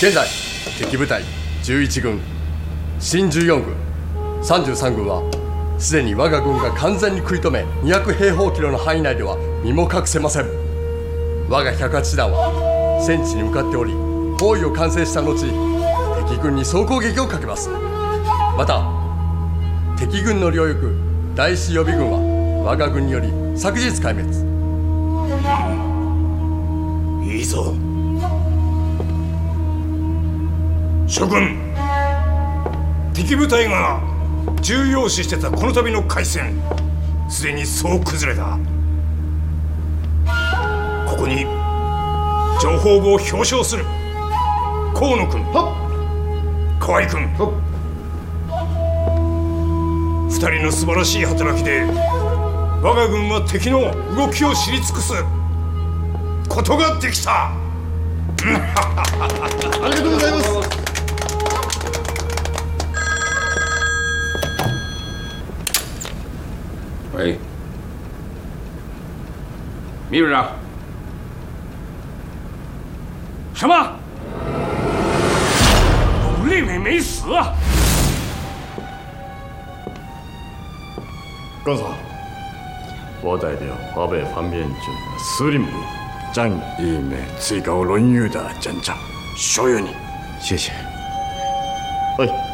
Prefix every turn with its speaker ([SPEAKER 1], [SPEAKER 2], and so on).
[SPEAKER 1] 現在敵部隊11軍、新14軍、33軍はすでに我が軍が完全に食い止め、200平方キロの範囲内では身も隠せません。我が108師団は戦地に向かっており、包囲を完成した後、敵軍に総攻撃をかけます。また敵軍の両翼第一予備軍は我が軍により昨日壊滅。
[SPEAKER 2] いいぞ諸君。敵部隊が重要視してたこの度の海戦、すでに総崩れだ。ここに情報部を表彰する。河野君、河合君、2人の素晴らしい働きで我が軍は敵の動きを知り尽くすことができた。
[SPEAKER 3] ありがとうございます。
[SPEAKER 4] 喂，秘书长，什么？董立伟没死啊？
[SPEAKER 3] 官嫂，我代表华北方面军司令部将1名追高荣誉的舰长授予你。
[SPEAKER 5] 谢谢。
[SPEAKER 3] 哎。